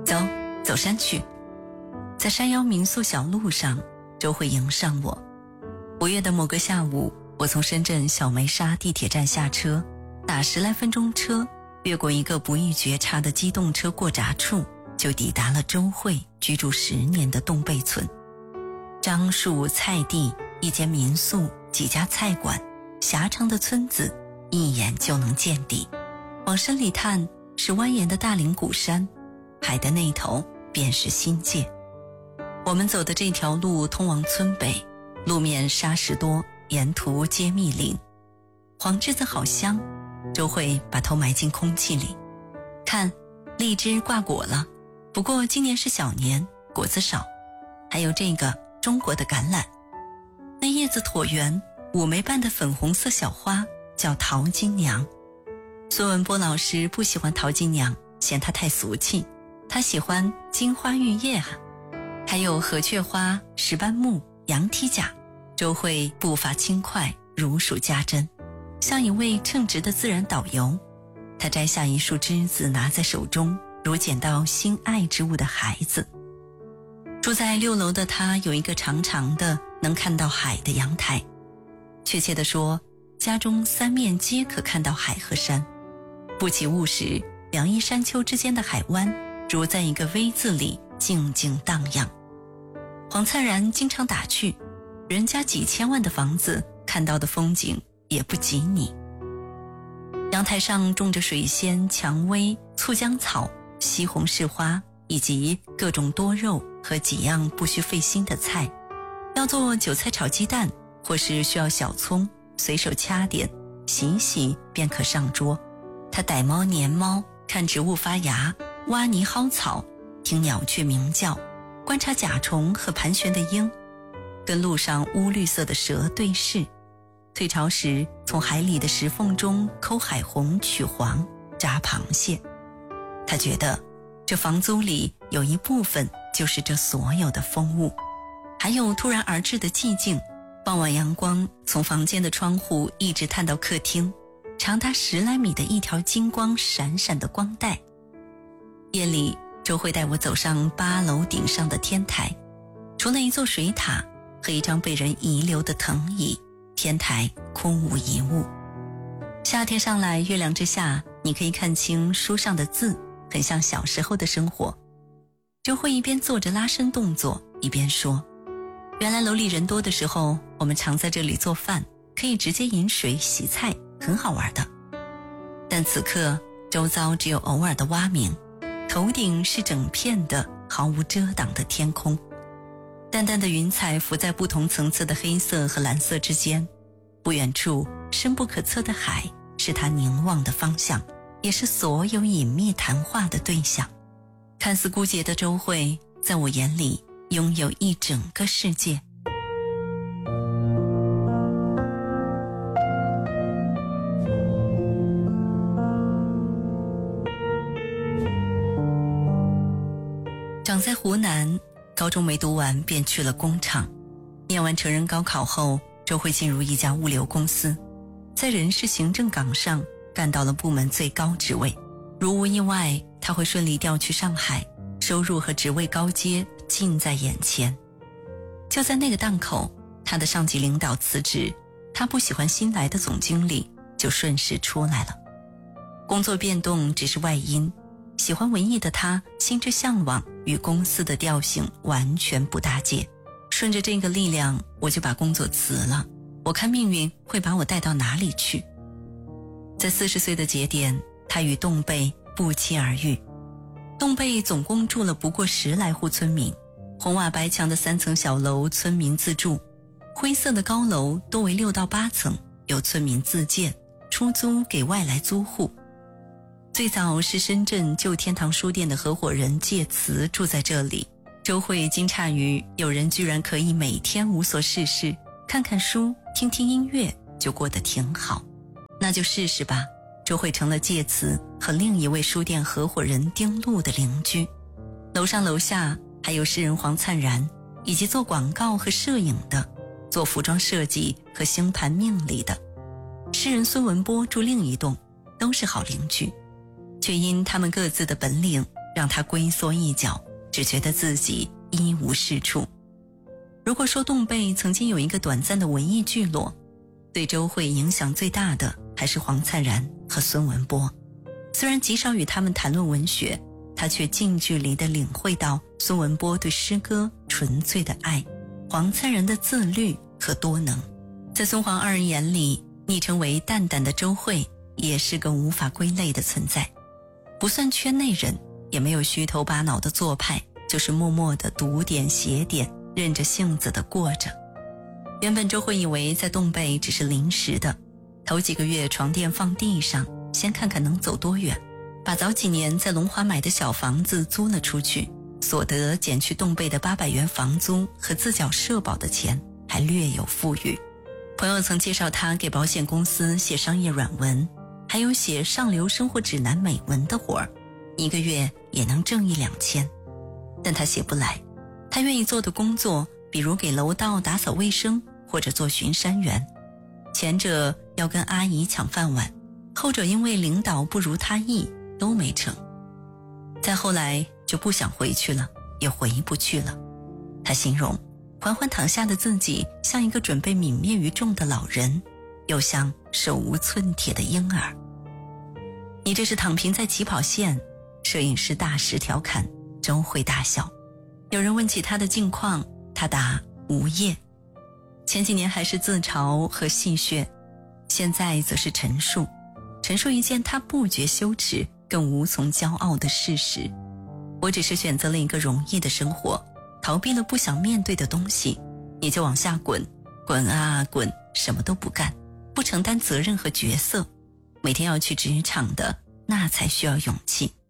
走，走山去。在山腰民宿小路上，周慧迎上我。5月的某个下午，我从深圳小梅沙地铁站下车，打10来分钟车，越过一个不易觉察的机动车过闸处，就抵达了周慧居住10年的洞背村。樟树、菜地，一间民宿，几家菜馆，狭长的村子，一眼就能见底。往深里探，是蜿蜒的大岭谷山，海的那头便是新界。我们走的这条路通往村北，路面沙石多，沿途皆密林。黄栀子好香，周慧把头埋进空气里。看，荔枝挂果了，不过今年是小年，果子少。还有这个中国的橄榄，那叶子椭圆，5枚瓣的粉红色小花叫桃金娘。孙文波老师不喜欢桃金娘，嫌它太俗气，他喜欢金花玉叶啊。还有河雀花、石斑木、羊蹄甲。周慧步伐轻快，如数家珍，像一位称职的自然导游。他摘下一束栀子拿在手中，如捡到心爱之物的孩子。住在6楼的他有一个长长的能看到海的阳台，确切地说，家中3面皆可看到海和山。不起雾时，两翼山丘之间的海湾如在一个 V 字里静静荡漾。黄灿然经常打趣，人家几千万的房子看到的风景也不及你。阳台上种着水仙、蔷薇、醋浆草、西红柿花，以及各种多肉和几样不需费心的菜。要做韭菜炒鸡蛋，或是需要小葱，随手掐点，洗一洗便可上桌。他逮猫撵猫，看植物发芽，挖泥薅草，听鸟雀鸣叫，观察甲虫和盘旋的鹰，跟路上乌绿色的蛇对视。退潮时，从海里的石缝中抠海虹取黄，炸螃蟹。他觉得这房租里有一部分就是这所有的风物，还有突然而至的寂静。傍晚阳光从房间的窗户一直探到客厅，长达10来米的一条金光闪闪的光带。夜里，周慧带我走上8楼顶上的天台，除了一座水塔和一张被人遗留的藤椅，天台空无一物。夏天上来，月亮之下，你可以看清书上的字，很像小时候的生活。周慧一边做着拉伸动作，一边说，原来楼里人多的时候，我们常在这里做饭，可以直接饮水洗菜，很好玩的。但此刻周遭只有偶尔的蛙鸣，头顶是整片的毫无遮挡的天空，淡淡的云彩浮在不同层次的黑色和蓝色之间。不远处深不可测的海是他凝望的方向，也是所有隐秘谈话的对象。看似孤寂的周慧，在我眼里拥有一整个世界。长在湖南，高中没读完便去了工厂。念完成人高考后，周慧进入一家物流公司，在人事行政岗上干到了部门最高职位。如无意外，他会顺利调去上海，收入和职位高阶近在眼前。就在那个档口，他的上级领导辞职，他不喜欢新来的总经理，就顺势出来了。工作变动只是外因，喜欢文艺的他心之向往与公司的调性完全不搭界。顺着这个力量，我就把工作辞了。我看命运会把我带到哪里去。在40岁的节点，他与洞背不期而遇。洞背总共住了不过10来户村民，红瓦白墙的3层小楼，村民自住；灰色的高楼多为6到8层，由村民自建，出租给外来租户。最早是深圳旧天堂书店的合伙人借词住在这里。周慧惊诧于有人居然可以每天无所事事，看看书，听听音乐，就过得挺好。那就试试吧。周慧成了借词和另一位书店合伙人丁路的邻居。楼上楼下还有诗人黄灿然，以及做广告和摄影的，做服装设计和星盘命理的。诗人孙文波住另一栋，都是好邻居，却因他们各自的本领， 让他龟缩一角，只觉得自己一无是处。如果说洞贝曾经有一个短暂的文艺聚落，对周慧影响最大的还是黄灿然和孙文波。虽然极少与他们谈论文学，他却近距离地领会到孙文波对诗歌纯粹的爱，黄灿然的自律和多能。在孙黄二人眼里，昵称为蛋蛋的周慧也是个无法归类的存在，不算圈内人，也没有虚头巴脑的做派，就是默默地读点写点，任着性子地过着。原本周慧以为在洞贝只是临时的，头几个月床垫放地上，先看看能走多远，把早几年在龙华买的小房子租了出去，所得减去洞贝的800元房租和自缴社保的钱，还略有富裕。朋友曾介绍他给保险公司写商业软文，还有写上流生活指南美文的活儿，一个月也能挣1-2千。但他写不来，他愿意做的工作，比如给楼道打扫卫生或者做巡山员，前者要跟阿姨抢饭碗，后者因为领导不如他意，都没成。再后来就不想回去了，也回不去了。他形容缓缓躺下的自己像一个准备泯灭于众的老人，又像手无寸铁的婴儿。你这是躺平在起跑线，摄影师大石调侃，周慧大笑。有人问起他的近况，他答无业。前几年还是自嘲和戏谑，现在则是陈述一件他不觉羞耻更无从骄傲的事实。我只是选择了一个容易的生活，逃避了不想面对的东西，你就往下滚，滚啊滚，什么都不干，不承担责任和角色。每天要去职场的，那才需要勇气。